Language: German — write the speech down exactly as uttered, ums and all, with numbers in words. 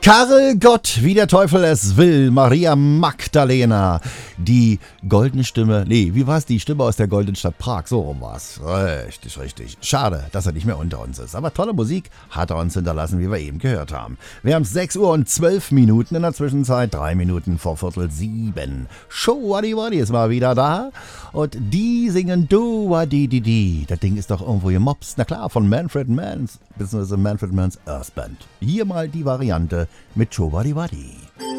Karel Gott, wie der Teufel es will, Maria Magdalena, die goldene Stimme, nee, wie war's, die Stimme aus der goldenen Stadt Prag, so rum war's. Richtig, richtig. Schade, dass er nicht mehr unter uns ist, aber tolle Musik hat er uns hinterlassen, wie wir eben gehört haben. Wir haben sechs Uhr und zwölf Minuten in der Zwischenzeit, drei Minuten vor Viertel sieben. Show Waddy Waddy ist mal wieder da und die singen Do Waddy Di Di. Das Ding ist doch irgendwo gemobst, na klar, von Manfred Mann, beziehungsweise Manfred Mann's Earth Band. Hier mal die Variante mit Show Waddy Waddy.